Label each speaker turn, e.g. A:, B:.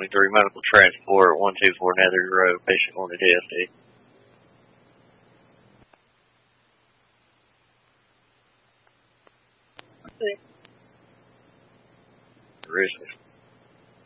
A: 2023 medical transport, 124 Nether Road, patient wanted AFD. Seriously.